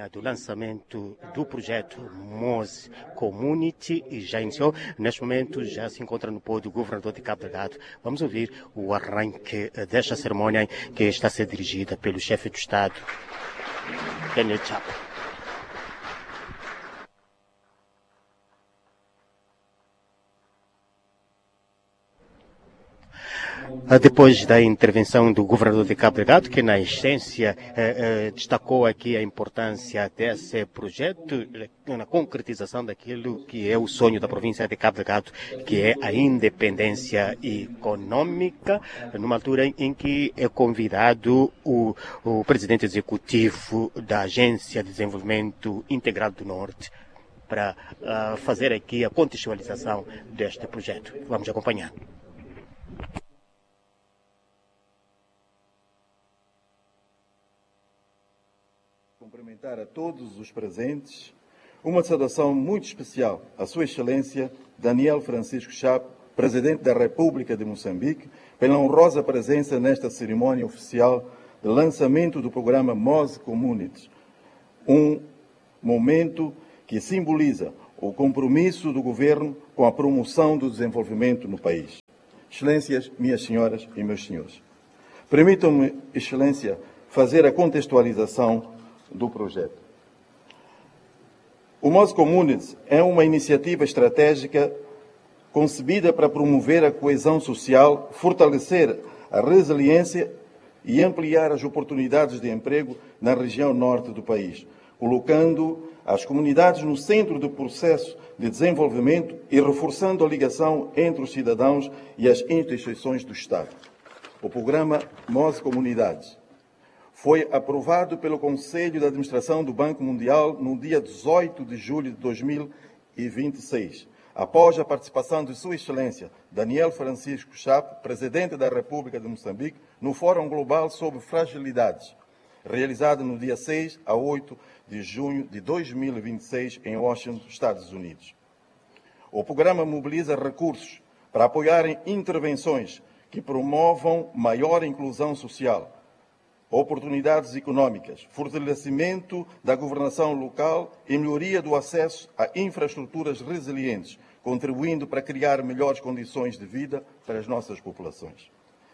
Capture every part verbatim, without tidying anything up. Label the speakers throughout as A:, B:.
A: do lançamento do projeto Moz Community e já iniciou. Neste momento já se encontra no pódio o governador de Cabo Delgado. Vamos ouvir o arranque desta cerimónia que está a ser dirigida pelo chefe do Estado, Daniel Chapo. Depois da intervenção do governador de Cabo Delgado, que na essência eh, eh, destacou aqui a importância desse projeto na concretização daquilo que é o sonho da província de Cabo Delgado, que é a independência econômica, numa altura em que é convidado o, o presidente executivo da Agência de Desenvolvimento Integrado do Norte para uh, fazer aqui a contextualização deste projeto. Vamos acompanhar.
B: Cumprimentar a todos os presentes, uma saudação muito especial à Sua Excelência Daniel Francisco Chapo, Presidente da República de Moçambique, pela honrosa presença nesta cerimónia oficial de lançamento do programa Moz Communities, um momento que simboliza o compromisso do Governo com a promoção do desenvolvimento no país. Excelências, minhas senhoras e meus senhores, permitam-me, Excelência, fazer a contextualização do projeto. O Moz Communities é uma iniciativa estratégica concebida para promover a coesão social, fortalecer a resiliência e ampliar as oportunidades de emprego na região norte do país, colocando as comunidades no centro do processo de desenvolvimento e reforçando a ligação entre os cidadãos e as instituições do Estado. O programa Moz Comunidades foi aprovado pelo Conselho de Administração do Banco Mundial no dia dezoito de julho de dois mil e vinte e seis, após a participação de Sua Excelência Daniel Francisco Chapo, Presidente da República de Moçambique, no Fórum Global sobre Fragilidades, realizado no dia seis a oito de junho de dois mil e vinte e seis em Washington, Estados Unidos. O programa mobiliza recursos para apoiar intervenções que promovam maior inclusão social, oportunidades econômicas, fortalecimento da governação local e melhoria do acesso a infraestruturas resilientes, contribuindo para criar melhores condições de vida para as nossas populações.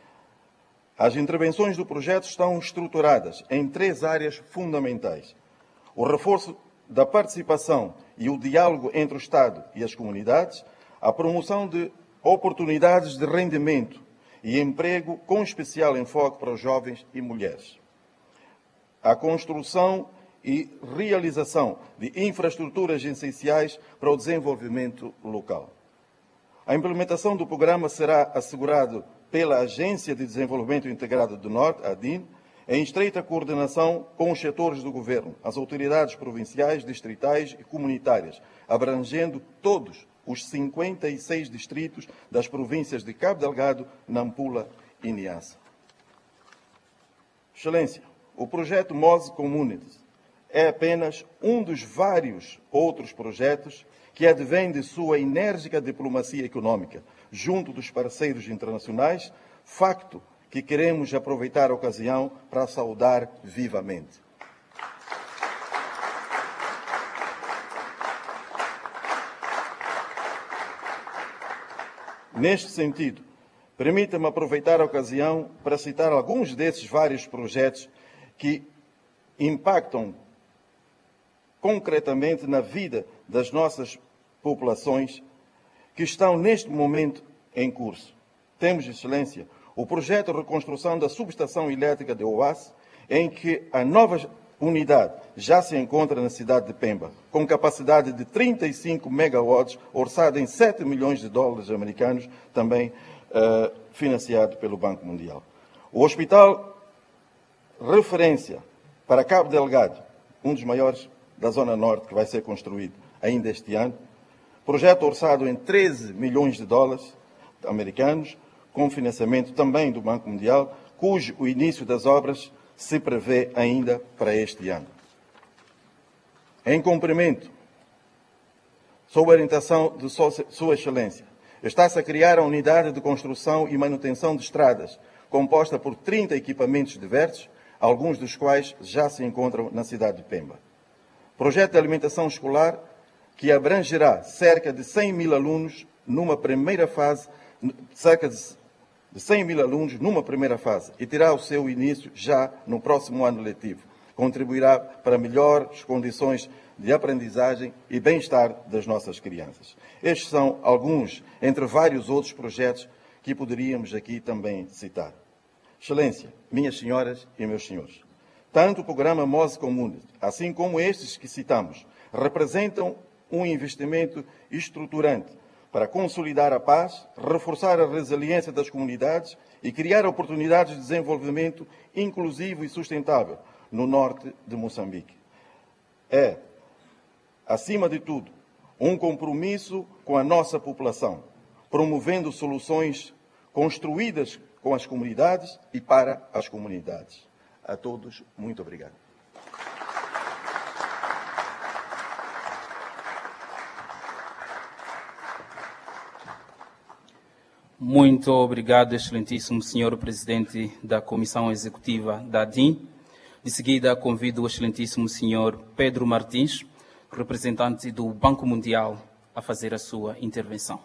B: As intervenções do projeto estão estruturadas em três áreas fundamentais: o reforço da participação e o diálogo entre o Estado e as comunidades, a promoção de oportunidades de rendimento e emprego, com especial enfoque para os jovens e mulheres, a construção e realização de infraestruturas essenciais para o desenvolvimento local. A implementação do programa será assegurada pela Agência de Desenvolvimento Integrado do Norte, a ADIN, em estreita coordenação com os setores do Governo, as autoridades provinciais, distritais e comunitárias, abrangendo todos os cinquenta e seis distritos das províncias de Cabo Delgado, Nampula e Niassa. Excelência, o projeto Moz Communities é apenas um dos vários outros projetos que advém de sua enérgica diplomacia econômica, junto dos parceiros internacionais, facto que queremos aproveitar a ocasião para saudar vivamente. Neste sentido, permita-me aproveitar a ocasião para citar alguns desses vários projetos que impactam concretamente na vida das nossas populações que estão neste momento em curso. Temos, Excelência, o projeto de reconstrução da subestação elétrica de Oás, em que a nova unidade já se encontra na cidade de Pemba, com capacidade de trinta e cinco megawatts, orçada em sete milhões de dólares americanos, também uh, financiado pelo Banco Mundial. O hospital referência para Cabo Delgado, um dos maiores da Zona Norte, que vai ser construído ainda este ano, projeto orçado em treze milhões de dólares americanos, com financiamento também do Banco Mundial, cujo o início das obras se prevê ainda para este ano. Em cumprimento, sob a orientação de Sua Excelência, está-se a criar a unidade de construção e manutenção de estradas, composta por trinta equipamentos diversos, alguns dos quais já se encontram na cidade de Pemba. Projeto de alimentação escolar que abrangerá cerca de cem mil alunos numa primeira fase, cerca de cem mil alunos numa primeira fase e terá o seu início já no próximo ano letivo. Contribuirá para melhores condições de aprendizagem e bem-estar das nossas crianças. Estes são alguns, entre vários outros projetos que poderíamos aqui também citar. Excelência, minhas senhoras e meus senhores, tanto o programa Mose Community, assim como estes que citamos, representam um investimento estruturante para consolidar a paz, reforçar a resiliência das comunidades e criar oportunidades de desenvolvimento inclusivo e sustentável no norte de Moçambique. É, acima de tudo, um compromisso com a nossa população, promovendo soluções construídas com as comunidades e para as comunidades. A todos, muito obrigado.
C: Muito obrigado, excelentíssimo senhor Presidente da Comissão Executiva da A D I M. De seguida, convido o excelentíssimo senhor Pedro Martins, representante do Banco Mundial, a fazer a sua intervenção.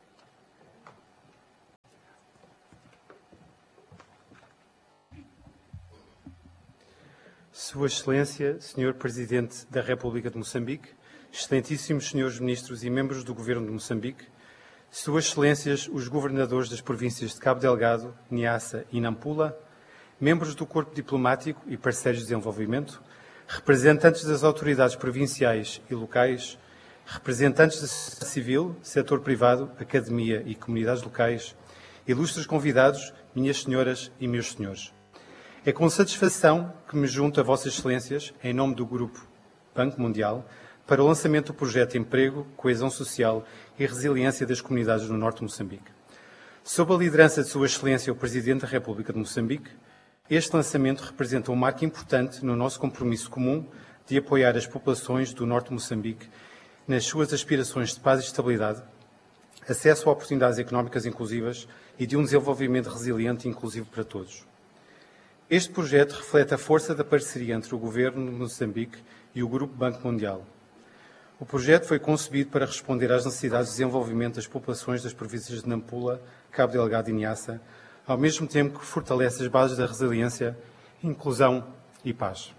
D: Sua Excelência, senhor Presidente da República de Moçambique, excelentíssimos senhores Ministros e membros do Governo de Moçambique, Suas Excelências, os Governadores das províncias de Cabo Delgado, Niassa e Nampula, membros do Corpo Diplomático e parceiros de desenvolvimento, representantes das autoridades provinciais e locais, representantes da sociedade civil, setor privado, academia e comunidades locais, ilustres convidados, minhas senhoras e meus senhores. É com satisfação que me junto a Vossas Excelências, em nome do Grupo Banco Mundial, para o lançamento do projeto de Emprego, Coesão Social e Resiliência das Comunidades do Norte de Moçambique. Sob a liderança de Sua Excelência, o Presidente da República de Moçambique, este lançamento representa um marco importante no nosso compromisso comum de apoiar as populações do Norte de Moçambique nas suas aspirações de paz e estabilidade, acesso a oportunidades económicas inclusivas e de um desenvolvimento resiliente e inclusivo para todos. Este projeto reflete a força da parceria entre o Governo de Moçambique e o Grupo Banco Mundial. O projeto foi concebido para responder às necessidades de desenvolvimento das populações das províncias de Nampula, Cabo Delgado e Niassa, ao mesmo tempo que fortalece as bases da resiliência, inclusão e paz.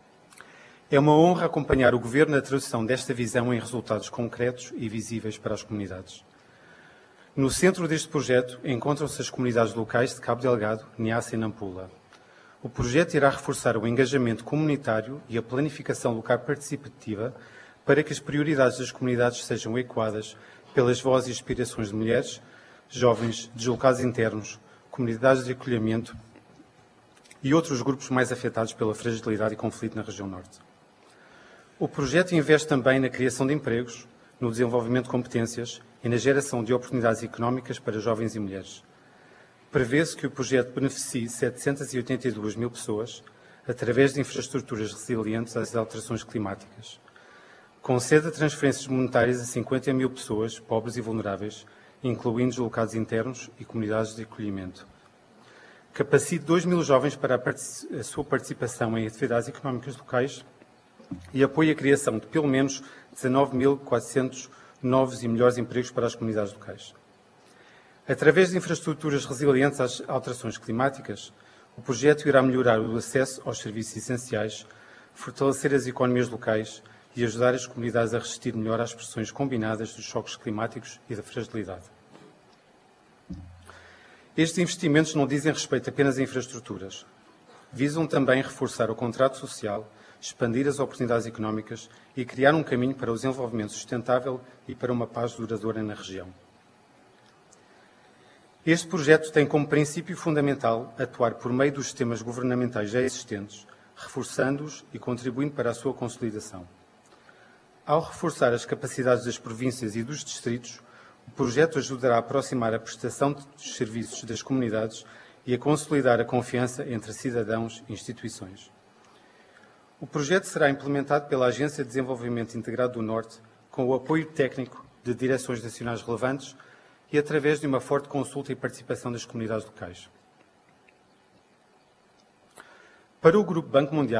D: É uma honra acompanhar o Governo na tradução desta visão em resultados concretos e visíveis para as comunidades. No centro deste projeto encontram-se as comunidades locais de Cabo Delgado, Niassa e Nampula. O projeto irá reforçar o engajamento comunitário e a planificação local participativa para que as prioridades das comunidades sejam ecoadas pelas vozes e aspirações de mulheres, jovens, deslocados internos, comunidades de acolhimento e outros grupos mais afetados pela fragilidade e conflito na região norte. O projeto investe também na criação de empregos, no desenvolvimento de competências e na geração de oportunidades económicas para jovens e mulheres. Prevê-se que o projeto beneficie setecentas e oitenta e duas mil pessoas através de infraestruturas resilientes às alterações climáticas. Conceda transferências monetárias a cinquenta mil pessoas, pobres e vulneráveis, incluindo deslocados internos e comunidades de acolhimento. Capacite dois mil jovens para a, a sua participação em atividades económicas locais e apoie a criação de pelo menos dezanove mil quatrocentos novos e melhores empregos para as comunidades locais. Através de infraestruturas resilientes às alterações climáticas, o projeto irá melhorar o acesso aos serviços essenciais, fortalecer as economias locais e ajudar as comunidades a resistir melhor às pressões combinadas dos choques climáticos e da fragilidade. Estes investimentos não dizem respeito apenas a infraestruturas. Visam também reforçar o contrato social, expandir as oportunidades económicas e criar um caminho para o desenvolvimento sustentável e para uma paz duradoura na região. Este projeto tem como princípio fundamental atuar por meio dos sistemas governamentais já existentes, reforçando-os e contribuindo para a sua consolidação. Ao reforçar as capacidades das províncias e dos distritos, o projeto ajudará a aproximar a prestação dos serviços das comunidades e a consolidar a confiança entre cidadãos e instituições. O projeto será implementado pela Agência de Desenvolvimento Integrado do Norte, com o apoio técnico de direções nacionais relevantes e através de uma forte consulta e participação das comunidades locais. Para o Grupo Banco Mundial,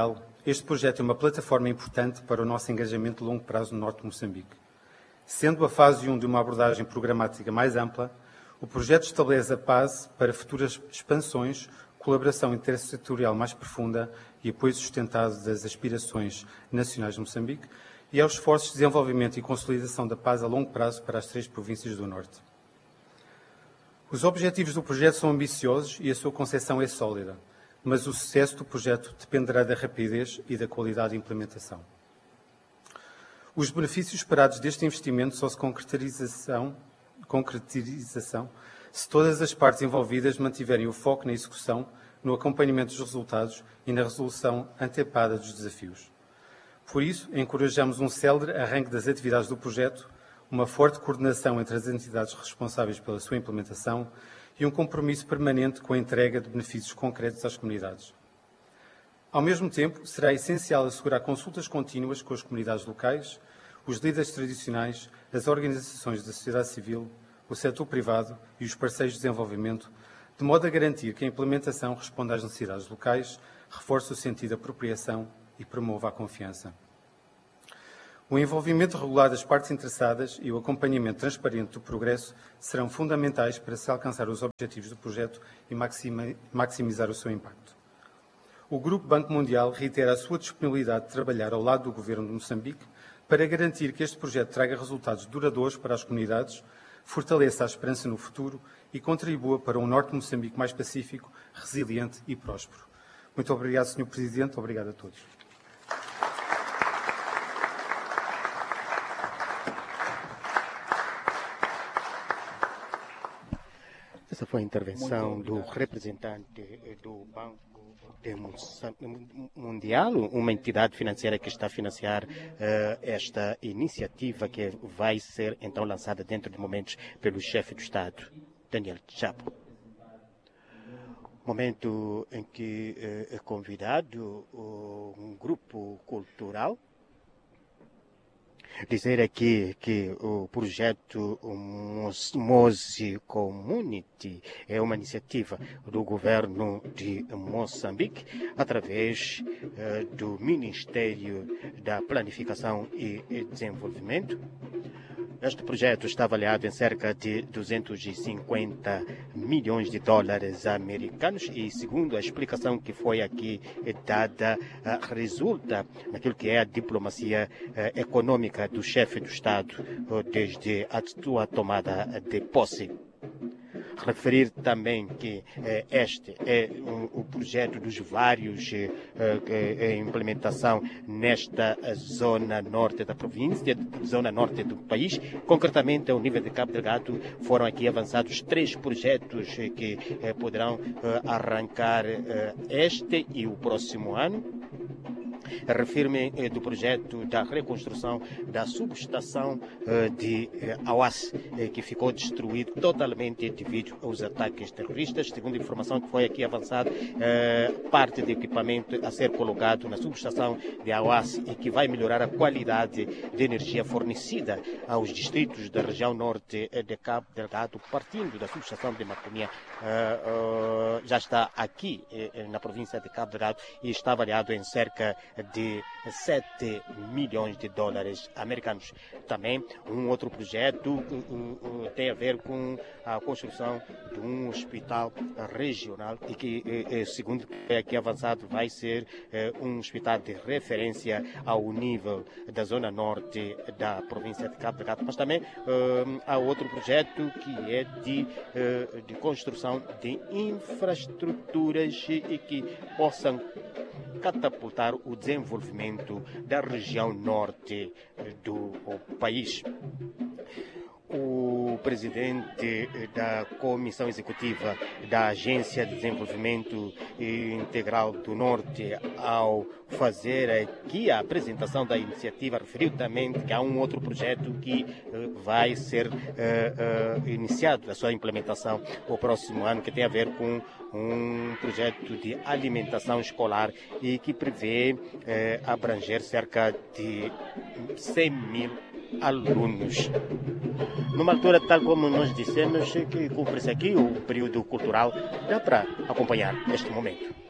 D: este projeto é uma plataforma importante para o nosso engajamento de longo prazo no norte de Moçambique. Sendo a fase um de uma abordagem programática mais ampla, o projeto estabelece a base para futuras expansões, colaboração intersetorial mais profunda e apoio sustentado das aspirações nacionais de Moçambique e aos esforços de desenvolvimento e consolidação da paz a longo prazo para as três províncias do Norte. Os objetivos do projeto são ambiciosos e a sua concepção é sólida, mas o sucesso do projeto dependerá da rapidez e da qualidade de implementação. Os benefícios esperados deste investimento só se concretizam, concretizam se todas as partes envolvidas mantiverem o foco na execução, no acompanhamento dos resultados e na resolução antecipada dos desafios. Por isso, encorajamos um célere arranque das atividades do projeto, uma forte coordenação entre as entidades responsáveis pela sua implementação e um compromisso permanente com a entrega de benefícios concretos às comunidades. Ao mesmo tempo, será essencial assegurar consultas contínuas com as comunidades locais, os líderes tradicionais, as organizações da sociedade civil, o setor privado e os parceiros de desenvolvimento, de modo a garantir que a implementação responda às necessidades locais, reforce o sentido de apropriação e promova a confiança. O envolvimento regular das partes interessadas e o acompanhamento transparente do progresso serão fundamentais para se alcançar os objetivos do projeto e maximizar o seu impacto. O Grupo Banco Mundial reitera a sua disponibilidade de trabalhar ao lado do Governo de Moçambique para garantir que este projeto traga resultados duradouros para as comunidades, fortaleça a esperança no futuro e contribua para um Norte de Moçambique mais pacífico, resiliente e próspero. Muito obrigado, senhor Presidente. Obrigado a todos.
A: Essa foi a intervenção do representante do Banco Mundial, uma entidade financeira que está a financiar uh, esta iniciativa que vai ser então lançada dentro de momentos pelo chefe do Estado, Daniel Chapo. Momento em que uh, é convidado uh, um grupo cultural. Dizer aqui que o projeto Mozi Community é uma iniciativa do governo de Moçambique através uh, do Ministério da Planificação e Desenvolvimento. Este projeto está avaliado em cerca de duzentos e cinquenta milhões de dólares americanos e, segundo a explicação que foi aqui dada, resulta naquilo que é a diplomacia econômica do chefe do Estado desde a sua tomada de posse. Referir também que eh, este é o um, um projeto dos vários eh, eh, em implementação nesta zona norte da província, zona norte do país. Concretamente, ao nível de Cabo Delgado, foram aqui avançados três projetos eh, que eh, poderão eh, arrancar eh, este e o próximo ano. Refiro-me eh, do projeto da reconstrução da subestação eh, de eh, Awas, eh, que ficou destruído totalmente devido aos ataques terroristas. Segundo a informação que foi aqui avançada, eh, parte do equipamento a ser colocado na subestação de Awas e que vai melhorar a qualidade de energia fornecida aos distritos da região norte de Cabo Delgado, partindo da subestação de Macomia, eh, eh, já está aqui eh, na província de Cabo Delgado e está avaliado em cerca de sete milhões de dólares americanos. Também um outro projeto uh, uh, tem a ver com a construção de um hospital regional e que, uh, uh, segundo é aqui avançado, vai ser uh, um hospital de referência ao nível da zona norte da província de Cabo Delgado. Mas também uh, há outro projeto que é de, uh, de construção de infraestruturas e que possam catapultar o desenvolvimento da região norte do país. O presidente da Comissão Executiva da Agência de Desenvolvimento Integral do Norte, ao fazer aqui a apresentação da iniciativa, referiu também que há um outro projeto que uh, vai ser uh, uh, iniciado a sua implementação o próximo ano, que tem a ver com um projeto de alimentação escolar e que prevê uh, abranger cerca de cem mil alunos. Numa altura, tal como nós dissemos, que cumpre-se aqui o período cultural, dá para acompanhar este momento.